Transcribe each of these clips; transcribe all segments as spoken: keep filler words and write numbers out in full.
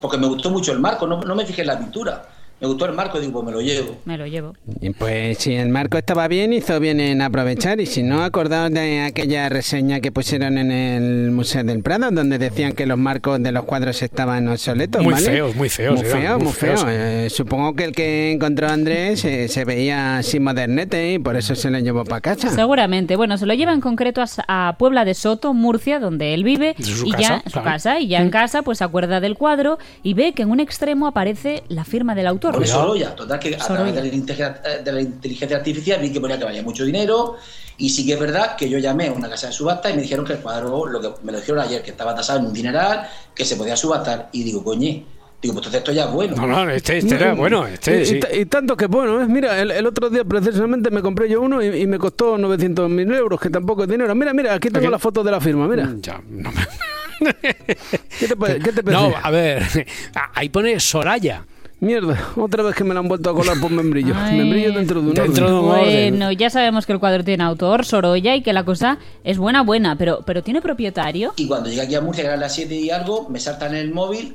porque me gustó mucho el marco, no, no me fijé en la pintura. Me gustó el marco, digo, pues me lo llevo. Me lo llevo. Y pues si el marco estaba bien, hizo bien en aprovechar. Y si no, acordaos de aquella reseña que pusieron en el Museo del Prado, donde decían que los marcos de los cuadros estaban obsoletos. Muy ¿vale? feos, muy feos. Muy eran, feos, muy muy feos. feos. Eh, supongo que el que encontró a Andrés eh, se veía así modernete y por eso se lo llevó para casa. Seguramente. Bueno, se lo lleva en concreto a, a Puebla de Soto, Murcia, donde él vive. ¿De su y casa? ya, su Claro. casa. Y ya en casa, pues se acuerda del cuadro y ve que en un extremo aparece la firma del autor. Por eso ya, total, que a Sorolla. través de la, inteligencia, de la inteligencia artificial vi que ponía que valía mucho dinero, y sí que es verdad que yo llamé a una casa de subasta y me dijeron que el cuadro, lo que me lo dijeron ayer, que estaba tasado en un dineral, que se podía subastar, y digo, coñe, digo, pues entonces esto ya es bueno. No, no, este, este era bueno, este y, sí. y t- y tanto que bueno, ¿eh? Mira, el, el otro día precisamente me compré yo uno y, y me costó novecientos mil euros, que tampoco es dinero. Mira, mira, aquí tengo Aquí. la foto de la firma, mira. Ya, no me... ¿Qué te, pa- qué te parece? No, a ver, ahí pone Soraya. Mierda, otra vez que me la han vuelto a colar por membrillo. Ay. Membrillo dentro de un Dentro orden. de un orden. Bueno, ya sabemos que el cuadro tiene autor, Sorolla, y que la cosa es buena, buena, pero, pero ¿tiene propietario? Y cuando llegué aquí a Murcia, que eran las siete y algo, me saltan en el móvil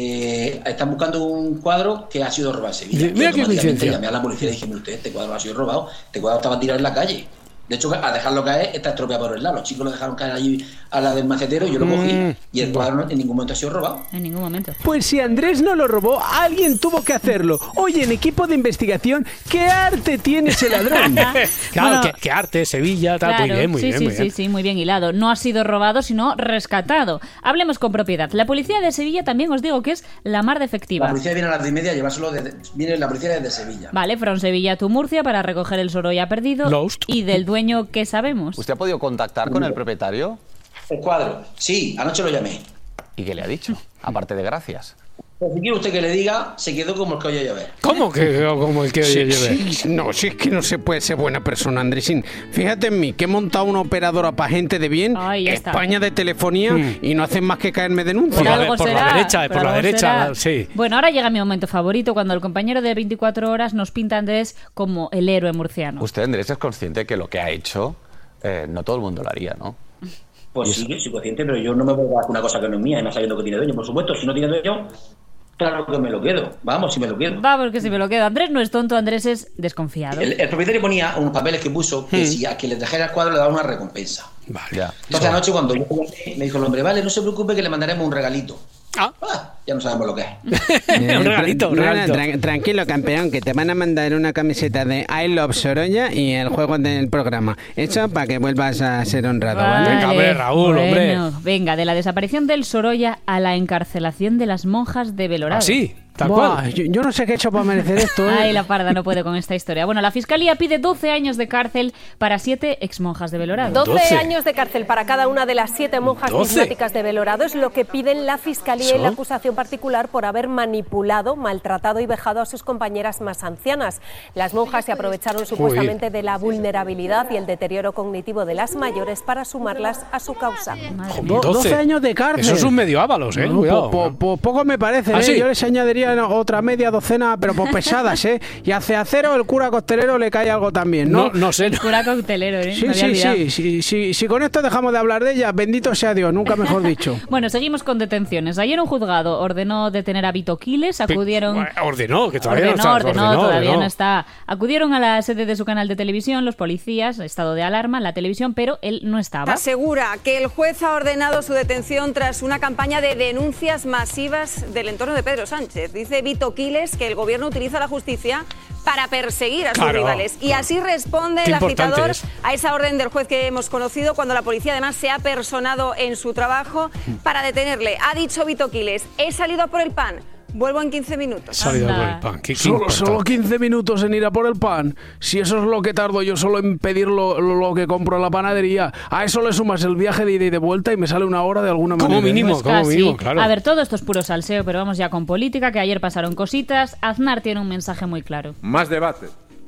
que están buscando un cuadro que ha sido robado en Sevilla. Mira Yo qué automáticamente coincidencia. llamé a la policía y dije, mire usted, este cuadro ha sido robado, este cuadro estaba tirado en la calle. De hecho, a dejarlo caer está estropeado por el lado. Los chicos lo dejaron caer allí a la del macetero, yo lo cogí Mm, y el cuadro no- en ningún momento ha sido robado. En ningún momento. Pues si Andrés no lo robó, alguien tuvo que hacerlo. Oye, en equipo de investigación, ¿qué arte tiene ese ladrón? Claro, Bueno, que, que arte, Sevilla, tal, Claro, muy bien, muy sí, bien, sí, muy bien. sí, sí, muy bien hilado. No ha sido robado, sino rescatado. Hablemos con propiedad. La policía de Sevilla también os digo que es la mar de La efectiva. policía viene a las diez y media a llevárselo, desde, viene la policía desde Sevilla. Vale, from Sevilla to Murcia para recoger el Sorolla perdido. Lost. Y del dueño, ¿qué sabemos? ¿Usted ha podido contactar con el propietario? El cuadro, sí, anoche lo llamé. ¿Y qué le ha dicho? Aparte de gracias. Pues si quiere usted que le diga, se quedó como el que oye llover. ¿Cómo que como el que Sí, lleve? sí, no, si es que no se puede ser buena persona, Andresín. Fíjate en mí, que he montado una operadora para gente de bien, Ay, ya está. España de telefonía, Mm. y no hacen más que caerme denuncias. Por la de- algo por la será, derecha, por la algo derecha, será. sí. Bueno, ahora llega mi momento favorito, cuando el compañero de veinticuatro horas nos pinta a Andrés como el héroe murciano. Usted, Andrés, es consciente que lo que ha hecho eh, no todo el mundo lo haría, ¿no? Pues sí, que soy consciente, pero yo no me voy a dar una cosa que no es mía, y más sabiendo que tiene dueño. Por supuesto, si no tiene dueño, claro que me lo quedo. Vamos, si me lo quedo. Vamos, que si me lo quedo. Andrés no es tonto, Andrés es desconfiado. El, el propietario ponía unos papeles que puso que si a quien le trajera el cuadro le daba una recompensa. Vale. Ya. Entonces anoche cuando yo me dijo el hombre, vale, no se preocupe que le mandaremos un regalito. Ah. Ah, ya no sabemos lo que es. Eh, Un regalito, un no, no, regalito. tran- tranquilo, campeón, que te van a mandar una camiseta de I Love Sorolla y el juego del programa. Eso para que vuelvas a ser honrado, ¿vale? Venga, hombre, Raúl, hombre. Bueno, venga, de la desaparición del Sorolla a la encarcelación de las monjas de Belorado. Ah, sí, tal Buah, cual. yo, yo no sé qué he hecho para merecer esto, ¿eh? Ay, la parda no puede con esta historia. Bueno, la Fiscalía pide doce años de cárcel para siete exmonjas de Belorado. doce. doce años de cárcel para cada una de las siete monjas doce. cismáticas de Belorado es lo que piden la Fiscalía y ¿Eso? la acusación particular por haber manipulado, maltratado y vejado a sus compañeras más ancianas. Las monjas se aprovecharon supuestamente de la vulnerabilidad y el deterioro cognitivo de las mayores para sumarlas a su causa. Madre mía. Do- doce años de cárcel. Eso es un medio ábalos, eh. No, Cuidado. po- po- po- poco me parece, ¿Ah, ¿eh? sí? Yo les añadiría no, otra media docena, pero por pesadas, ¿eh? Y hacia acero el cura costelero le cae algo también, ¿no? No, no sé. no. Cura coctelero, ¿eh? Sí, Me había sí, olvidado. sí, sí, sí. Si con esto dejamos de hablar de ella, bendito sea Dios, nunca mejor dicho. Bueno, seguimos con detenciones. Ayer un juzgado ordenó detener a Vito Quiles, acudieron... Ordenó, que todavía ordenó, no está. ordenó, todavía no está. Acudieron a la sede de su canal de televisión los policías, estado de alarma en la televisión, pero él no estaba. Asegura que el juez ha ordenado su detención tras una campaña de denuncias masivas del entorno de Pedro Sánchez. Dice Vito Quiles que el gobierno utiliza la justicia para perseguir a sus Claro, rivales. Y claro. así responde Qué el importante agitador es. a esa orden del juez que hemos conocido cuando la policía además se ha personado en su trabajo para detenerle. Ha dicho Vito Quiles, he salido a por el pan, vuelvo en quince minutos. Salido por Anda. el pan. Qué, qué Solo, importante. solo quince minutos en ir a por el pan. Si eso es lo que tardo yo solo en pedir lo, lo- lo que compro en la panadería, a eso le sumas el viaje de ida y de vuelta y me sale una hora de alguna Como manera. mínimo. Pues como casi. mínimo, claro. A ver, todo esto es puro salseo, pero vamos ya con política, que ayer pasaron cositas. Aznar tiene un mensaje muy claro. Más debate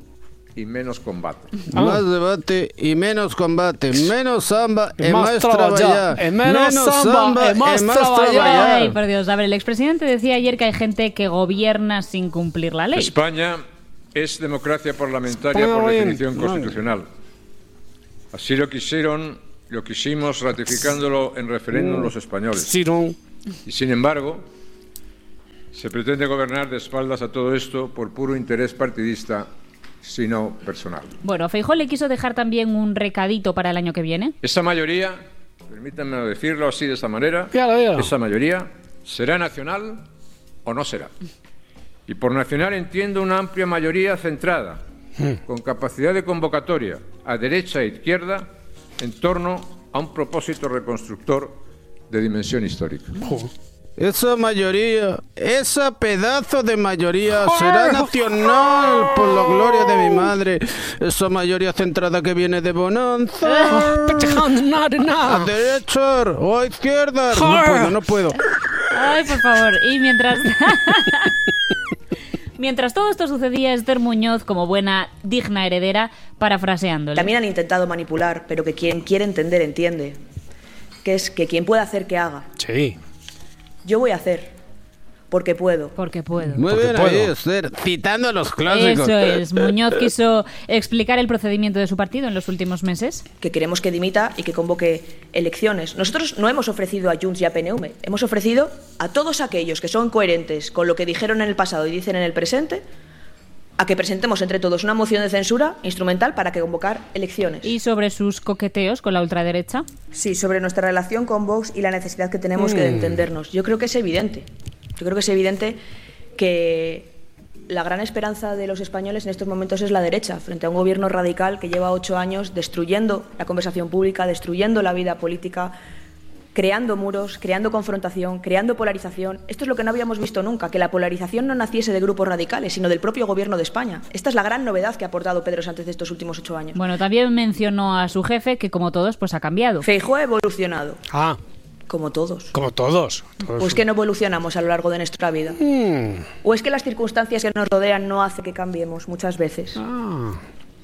y menos combate. Más debate y menos combate, menos samba y Más más traballar, traballar. y menos samba, y más traballar. Ay, por Dios. A ver, el expresidente decía ayer que hay gente que gobierna sin cumplir la ley. España es democracia parlamentaria España por bien, definición bien. constitucional. Así lo quisieron, lo quisimos ratificándolo en referéndum los españoles. Sí, no. Y sin embargo, Se pretende gobernar de espaldas a todo esto por puro interés partidista, sino personal. Bueno, Feijóo le quiso dejar también un recadito para el año que viene. Esa mayoría, permítanme decirlo así de esta manera, Dígalo, dígalo. esa mayoría será nacional o no será. Y por nacional entiendo una amplia mayoría centrada, con capacidad de convocatoria a derecha e izquierda en torno a un propósito reconstructor de dimensión histórica. Esa mayoría, esa pedazo de mayoría será nacional por la gloria de mi madre. Esa mayoría centrada que viene de bonanza. ¿A derecha o a izquierda? No puedo, no puedo. Ay, por favor. Y mientras... Mientras todo esto sucedía, Esther Muñoz, como buena, digna heredera, parafraseándole. También han intentado manipular, pero que quien quiere entender, entiende. Que es que quien pueda hacer, que haga. Sí. Yo voy a hacer, porque puedo. Porque puedo. Muy Porque bien puedo. ahí, Esther, citando a los clásicos. Eso es. Muñoz quiso explicar el procedimiento de su partido en los últimos meses. Que queremos que dimita y que convoque elecciones. Nosotros no hemos ofrecido a Junts y a P N V, hemos ofrecido a todos aquellos que son coherentes con lo que dijeron en el pasado y dicen en el presente, a que presentemos entre todos una moción de censura instrumental para que convocar elecciones. Y sobre sus coqueteos con la ultraderecha. Sí, sobre nuestra relación con Vox y la necesidad que tenemos mm. que entendernos. Yo creo que es evidente. Yo creo que es evidente que la gran esperanza de los españoles en estos momentos es la derecha, frente a un gobierno radical que lleva ocho años destruyendo la conversación pública, destruyendo la vida política, creando muros, creando confrontación, creando polarización. Esto es lo que no habíamos visto nunca, que la polarización no naciese de grupos radicales, sino del propio gobierno de España. Esta es la gran novedad que ha aportado Pedro Sánchez estos últimos ocho años. Bueno, también mencionó a su jefe, que como todos, pues ha cambiado. Feijóo ha evolucionado. Ah. Como todos. Como todos. todos. Pues que no evolucionamos a lo largo de nuestra vida. Mm. O es que las circunstancias que nos rodean no hacen que cambiemos muchas veces. Ah.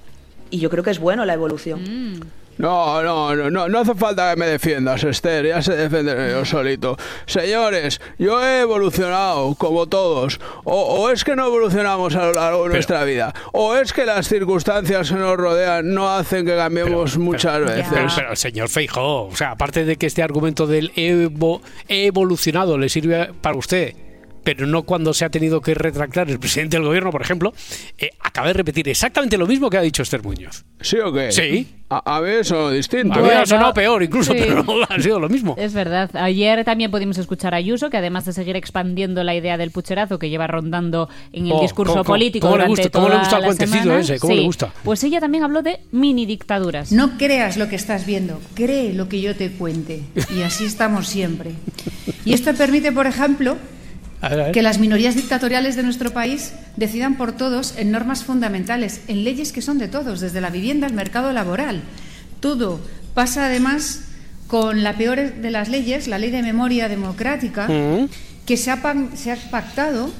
Y yo creo que es bueno la evolución. Mm. No, no, no, no, no hace falta que me defiendas, Esther, ya se defiende yo solito. Señores, yo he evolucionado, como todos. O, o es que no evolucionamos a lo largo de pero, nuestra vida, o es que las circunstancias que nos rodean no hacen que cambiemos pero, muchas pero, veces. Pero, pero, señor Feijóo, o sea, aparte de que este argumento del evo, he evolucionado le sirve para usted, pero no cuando se ha tenido que retractar el presidente del gobierno, por ejemplo, eh, acaba de repetir exactamente lo mismo que ha dicho Esther Muñoz. ¿Sí o qué? Sí. A, a ver, eso distinto. A mí bueno, ha sonado peor incluso, sí. Pero ha sido lo mismo. Es verdad. Ayer también pudimos escuchar a Ayuso, que además de seguir expandiendo la idea del pucherazo que lleva rondando en el oh, discurso ¿cómo, político ¿cómo durante le gusta, toda ¿Cómo le gusta el la cuentecito semana? ese? ¿Cómo sí. le gusta? Pues ella también habló de mini dictaduras. No creas lo que estás viendo, cree lo que yo te cuente. Y así estamos siempre. Y esto permite, por ejemplo, A ver, a ver. que las minorías dictatoriales de nuestro país decidan por todos en normas fundamentales, en leyes que son de todos, desde la vivienda al mercado laboral. Todo pasa además con la peor de las leyes, la Ley de Memoria Democrática, uh-huh. que se ha, se ha pactado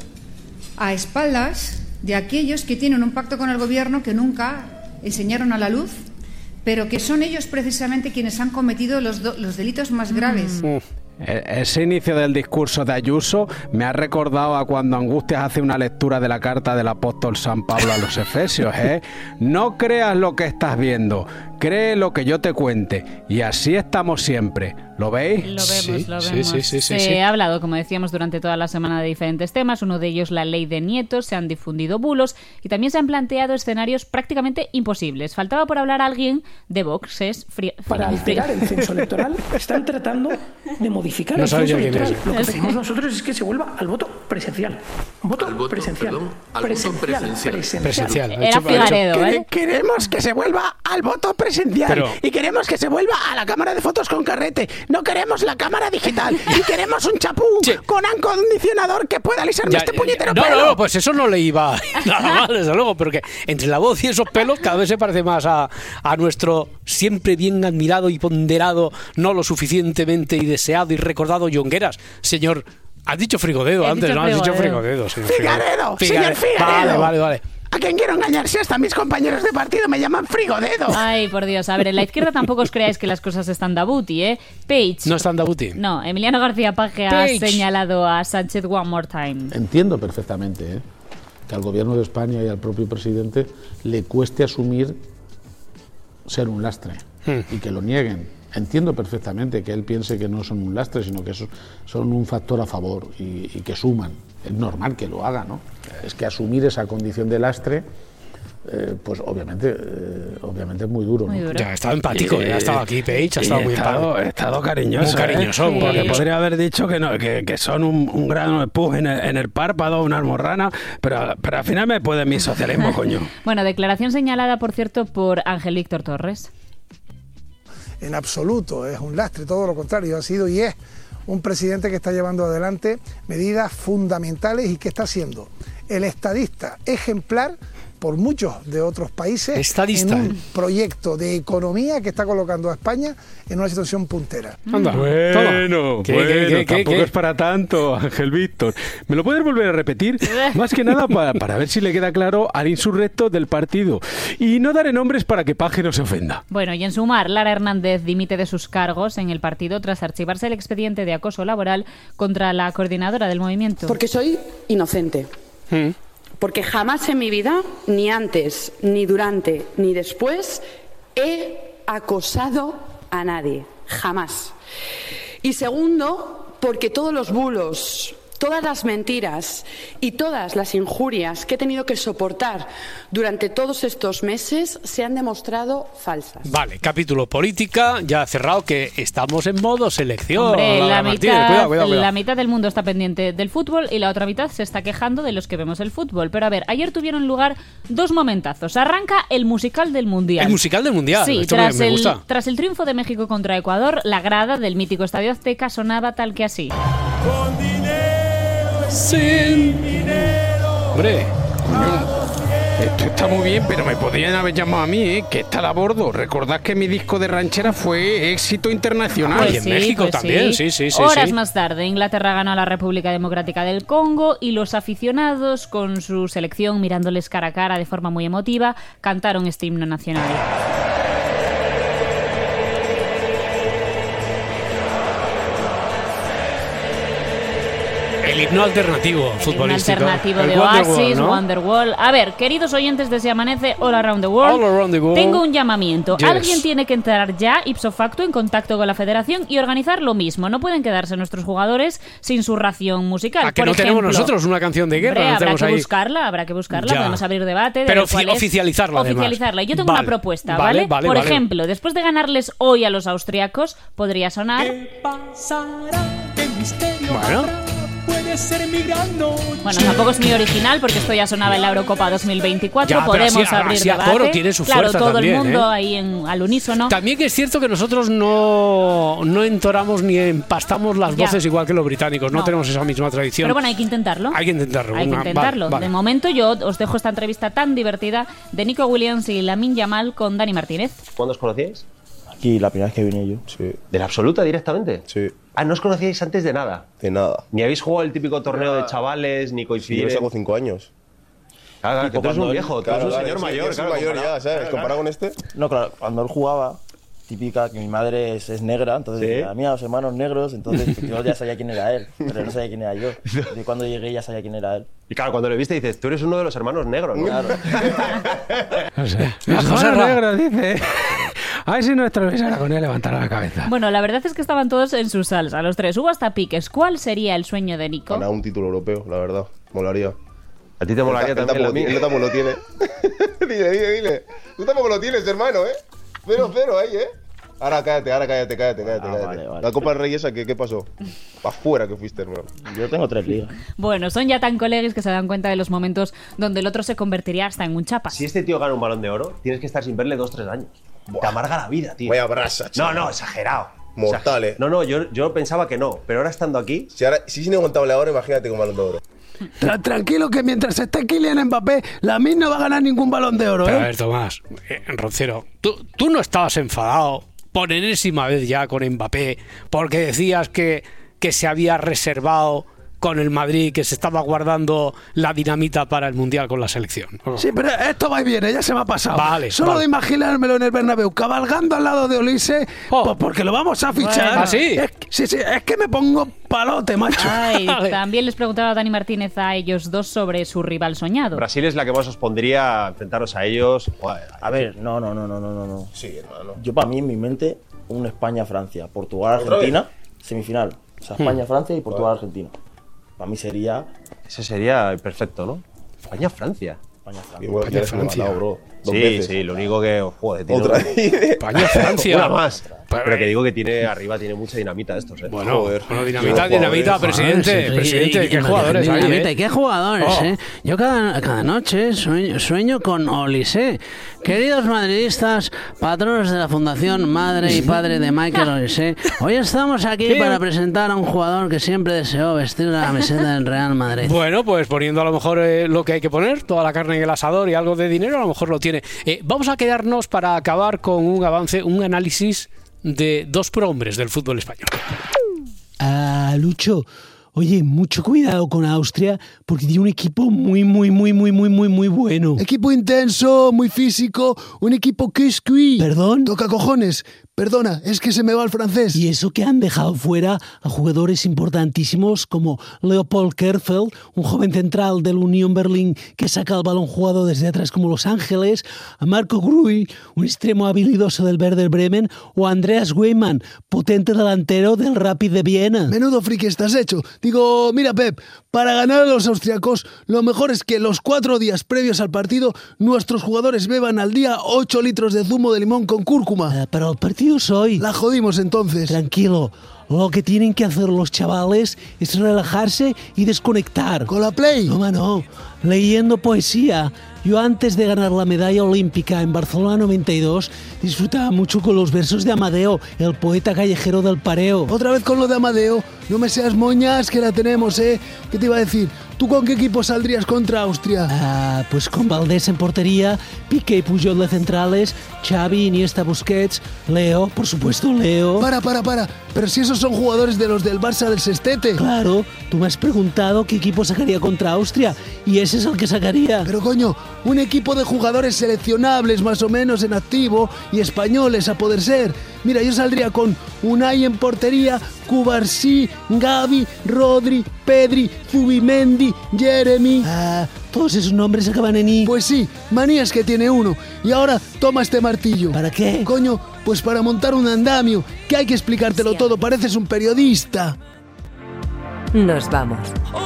a espaldas de aquellos que tienen un pacto con el gobierno que nunca enseñaron a la luz, pero que son ellos precisamente quienes han cometido los, do, los delitos más graves. Uh-huh. Ese inicio del discurso de Ayuso me ha recordado a cuando Angustias hace una lectura de la carta del apóstol San Pablo a los Efesios, ¿eh? No creas lo que estás viendo, cree lo que yo te cuente. Y así estamos siempre. ¿Lo veis? Lo vemos, sí, lo vemos. Sí, sí, sí, Se sí. ha hablado, como decíamos, durante toda la semana de diferentes temas. Uno de ellos, la ley de nietos. Se han difundido bulos y también se han planteado escenarios prácticamente imposibles. Faltaba por hablar alguien de Vox. Es fri- Para alterar el censo electoral están tratando de modificar no el censo electoral. Lo que pedimos nosotros es que se vuelva al voto presencial. Voto, al voto presencial. Perdón, al presencial. voto presencial. presencial. presencial. Era hecho, Figaredo, ¿eh? Queremos que se vuelva al voto presencial. Pero... y queremos que se vuelva a la cámara de fotos con carrete. No queremos la cámara digital. Y queremos un chapú sí. con acondicionador que pueda alisarme ya, este puñetero no, pelo. No, no, pues eso no le iba nada mal, desde luego, porque entre la voz y esos pelos cada vez se parece más a, a nuestro siempre bien admirado y ponderado, no lo suficientemente y deseado y recordado Jongueras. Señor, has dicho Frigodedo He antes, dicho ¿no? Frigodedo. Has dicho Frigodedo. Señor Figaredo, Figaredo. señor Figaredo. Vale, vale, vale. ¿A quién quiero engañar si hasta mis compañeros de partido me llaman Frigodedo? Ay, por Dios. A ver, en la izquierda tampoco os creáis que las cosas están dabuti, ¿eh? Page. No están dabuti. No, Emiliano García Paje ha señalado a Sánchez one more time. Entiendo perfectamente, ¿eh?, que al gobierno de España y al propio presidente le cueste asumir ser un lastre hmm. y que lo nieguen. entiendo perfectamente que él piense que no son un lastre, sino que son, son un factor a favor y, y que suman. Es normal que lo haga, ¿no? Es que asumir esa condición de lastre, eh, pues obviamente, eh, obviamente es muy duro, ¿no? Muy duro. Ya ha estado empático, ya ha estado aquí Page, ha estado muy empático. He estado cariñoso, muy cariñoso, ¿eh? muy Porque cariñoso. podría haber dicho que no, que, que son un, un grano de pus en el, en el párpado, una almorrana, pero, pero al final me puede mi socialismo, coño. Bueno, declaración señalada, por cierto, por Ángel Víctor Torres. En absoluto es un lastre, todo lo contrario, ha sido y es un presidente que está llevando adelante medidas fundamentales y que está siendo el estadista ejemplar por muchos de otros países Estadista, en un ¿eh? proyecto de economía que está colocando a España en una situación puntera. Anda, bueno, Toma. ¿Qué, bueno, qué, qué, tampoco qué? es para tanto, Ángel Víctor. ¿Me lo puedes volver a repetir? Más que nada para, para ver si le queda claro al insurrecto del partido. Y no daré nombres para que Paje no se ofenda. Bueno, y en sumar, Lara Hernández dimite de sus cargos en el partido tras archivarse el expediente de acoso laboral contra la coordinadora del movimiento. Porque soy inocente. Mm. Porque jamás en mi vida, ni antes, ni durante, ni después, he acosado a nadie. Jamás. Y segundo, porque todos los bulos, todas las mentiras y todas las injurias que he tenido que soportar durante todos estos meses se han demostrado falsas. Vale, capítulo política, ya cerrado, que estamos en modo selección. Hombre, la Laura mitad, Martínez. Cuidado, cuidado, cuidado. la mitad del mundo está pendiente del fútbol y la otra mitad se está quejando de los que vemos el fútbol. Pero a ver, ayer tuvieron lugar dos momentazos. Arranca el musical del Mundial. El musical del Mundial, Sí, esto tras, me, me el, gusta. tras el triunfo de México contra Ecuador, la grada del mítico Estadio Azteca sonaba tal que así. Sin dinero. Hombre, Esto está muy bien, pero me podrían haber llamado a mí, ¿eh? Que está a bordo. Recordad que mi disco de ranchera fue éxito internacional. Pues sí, pues sí. Horas más tarde, Inglaterra ganó a la República Democrática del Congo y los aficionados, con su selección mirándoles cara a cara de forma muy emotiva, cantaron este himno nacional. el himno alternativo El futbolístico. alternativo El de Wonderwall, Oasis, ¿no? Wonderwall. A ver, queridos oyentes de Se Amanece All Around the World, All around the world. tengo un llamamiento. Yes. Alguien tiene que entrar ya, ipso facto, en contacto con la federación y organizar lo mismo. No pueden quedarse nuestros jugadores sin su ración musical. ¿A que Por no tenemos ejemplo, nosotros una canción de guerra? Hombre, no habrá tenemos que ahí... buscarla, habrá que buscarla. Ya. Podemos abrir debate. de Pero cuál ofi- es. oficializarla, además. Oficializarla. Yo tengo Vale. una propuesta, Vale, ¿vale? vale, Por vale. ejemplo, después de ganarles hoy a los austriacos, podría sonar... Bueno. Puede ser mi gran noche. Bueno, tampoco es muy original porque esto ya sonaba en la Eurocopa dos mil veinticuatro. Ya, pero Podemos así- abrir así a debate. coro tiene su claro, fuerza todo también, el mundo ¿eh? ahí en, al unísono. También que es cierto que nosotros no, no entoramos ni empastamos las Ya. voces igual que los británicos. No, No. tenemos esa misma tradición. Pero bueno, hay que intentarlo. Hay que intentarlo. Hay que Una- intentarlo. vale, vale. De momento yo os dejo esta entrevista tan divertida de Nico Williams y Lamine Yamal con Dani Martínez. ¿Cuándo os conocíais? Aquí, la primera vez que vine yo. Sí. ¿De la absoluta directamente? Sí. Ah, ¿no os conocíais antes de nada? De nada. ¿Ni habéis jugado el típico torneo de chavales, ni coincidís? Sí, yo saco cinco años. Claro, claro, que tú eres un Cuando él- viejo, tú claro, eres un claro, señor sí, mayor. yo soy claro, mayor comparado. ya, ¿sabes? Claro, Comparado con este. No, claro, cuando él jugaba, típica que mi madre es, es negra, entonces ¿Sí? decía, mira, los hermanos negros, entonces pues, yo ya sabía quién era él, pero no sabía quién era yo. Y cuando llegué ya sabía quién era él. Y claro, cuando le viste dices, tú eres uno de los hermanos negros, ¿no? Claro. No sé. José José Ra. Negro dice. A ver si nuestro Luis Aragonés levantará la cabeza. Bueno, la verdad es que estaban todos en su salsa, los tres. Hubo hasta piques. ¿Cuál sería el sueño de Nico? Ganar un título europeo, la verdad. Molaría. ¿A ti te molaría Él ta- él también, tampoco- Lamine? Él tampoco lo tiene. dile, dile, dile. Tú tampoco lo tienes, hermano, ¿eh? Cero, cero ahí, ¿eh? Ahora cállate, ahora cállate, cállate, cállate. Ah, cállate. vale, vale. La Copa del Rey esa, ¿qué, qué pasó? Pa' fuera que fuiste, hermano. Yo tengo tres ligas. Bueno, son ya tan colegas que se dan cuenta de los momentos donde el otro se convertiría hasta en un chapa. Si este tío gana un balón de oro, tienes que estar sin verle dos, tres años. Te amarga la vida, tío. Vaya brasa, No, chaval. no, exagerado. Mortal, Exager- ¿eh? No, no, yo, yo pensaba que no, pero ahora estando aquí... Si ahora, si es inaguantable ahora, imagínate con balón de oro. Tra- tranquilo que mientras esté Kylian Mbappé, Lamine no va a ganar ningún balón de oro, Pero a ¿eh? ver, Tomás, eh, Roncero, ¿tú, tú no estabas enfadado por enésima vez ya con Mbappé porque decías que, que se había reservado con el Madrid, que se estaba guardando la dinamita para el Mundial con la selección? Sí, pero esto va y viene, ya se me ha pasado. Vale, Solo vale. de imaginármelo en el Bernabéu, cabalgando al lado de Ulises, pues porque lo vamos a fichar. Bueno. ¿Ah, sí? Es, que- sí, sí, es que me pongo palote, macho. Ay, Vale. también les preguntaba a Dani Martínez a ellos dos sobre su rival soñado. Brasil es la que más os pondría a enfrentaros a ellos. Joder, A ver, no, no, no, no, no, no, no. Sí, hermano. Yo para mí, en mi mente, un España-Francia, Portugal-Argentina, semifinal. O sea, España-Francia y Portugal-Argentina. Para mí sería... Ese sería el perfecto, ¿no? España-Francia. España-Francia. España-Francia. bro. Dos Sí, veces. sí, lo único que, joder, tiene Otra. una- España-Francia. Una más. Pero que digo que tiene arriba tiene mucha dinamita estos, eh. Bueno, Joder. bueno, dinamita, dinamita, presidente, Joder, presidente, y- y- qué y- jugadores hay, dinamita, ¿eh? y qué jugadores, Oh. ¿eh? Yo cada, cada noche sueño, sueño con Olise. Queridos madridistas, patronos de la Fundación Madre y Padre de Michael Olise, hoy estamos aquí ¿Qué? para presentar a un jugador que siempre deseó vestir la camiseta del Real Madrid. Bueno, pues poniendo a lo mejor eh, lo que hay que poner, toda la carne en el asador y algo de dinero, a lo mejor lo tiene. Eh, vamos a quedarnos para acabar con un avance, un análisis de dos prohombres del fútbol español. Ah, Lucho, oye, mucho cuidado con Austria porque tiene un equipo muy, muy, muy, muy, muy, muy, muy bueno. Equipo intenso, muy físico, un equipo quisqui. ¿Perdón? Toca cojones. Perdona, es que se me va el francés. Y eso que han dejado fuera a jugadores importantísimos como Leopold Kerfeld, un joven central del Unión Berlín que saca el balón jugado desde atrás como Los Ángeles, a Marco Gruy, un extremo habilidoso del Werder Bremen, o a Andreas Weimann, potente delantero del Rapid de Viena. Menudo friki estás hecho. Digo, mira Pep, para ganar a los austriacos, lo mejor es que los cuatro días previos al partido, nuestros jugadores beban al día ocho litros de zumo de limón con cúrcuma. Uh, pero el partido hoy. La jodimos entonces. Tranquilo. Lo que tienen que hacer los chavales es relajarse y desconectar. ¿Con la Play? No, mano. Leyendo poesía. Yo antes de ganar la medalla olímpica en Barcelona noventa y dos disfrutaba mucho con los versos de Amadeo, el poeta callejero del pareo. Otra vez con lo de Amadeo. No me seas moñas que la tenemos, ¿eh? ¿Qué te iba a decir? ¿Tú con qué equipo saldrías contra Austria? Ah, pues con Valdés en portería, Piqué y Puyol de centrales, Xavi, Iniesta, Busquets, Leo, por supuesto Leo. Para, para, para. Pero si esos son jugadores de los del Barça del Sestete. Claro, tú me has preguntado qué equipo sacaría contra Austria y ese es el que sacaría. Pero coño, un equipo de jugadores seleccionables más o menos en activo y españoles a poder ser. Mira, yo saldría con Unai en portería, Cubarsí, Gavi, Rodri, Pedri, Zubimendi, Jeremy. Ah, todos esos nombres acaban en I. Pues sí, manías que tiene uno. Y ahora toma este martillo. ¿Para qué? Coño, pues para montar un andamio, que hay que explicártelo todo, pareces un periodista. Nos vamos.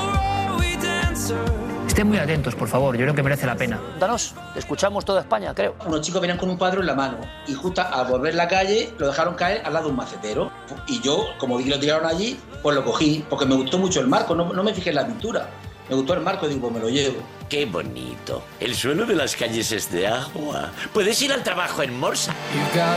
Estén muy atentos, por favor, yo creo que merece la pena. Danos, escuchamos toda España, creo. Unos chicos venían con un cuadro en la mano y justo al volver la calle lo dejaron caer al lado de un macetero. Y yo, como vi que lo tiraron allí, pues lo cogí, porque me gustó mucho el marco, no, no me fijé en la pintura. Me gustó el marco y digo, pues me lo llevo. Qué bonito. El suelo de las calles es de agua. Puedes ir al trabajo en Morsa.